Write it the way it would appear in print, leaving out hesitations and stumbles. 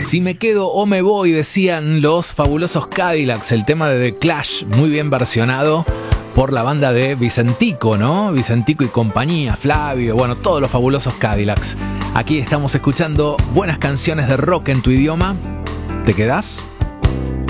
Si me quedo o me voy, decían los fabulosos Cadillacs, el tema de The Clash, muy bien versionado por la banda de Vicentico, ¿no? Vicentico y compañía, Flavio, bueno, todos los fabulosos Cadillacs. Aquí estamos escuchando buenas canciones de rock en tu idioma. ¿Te quedás?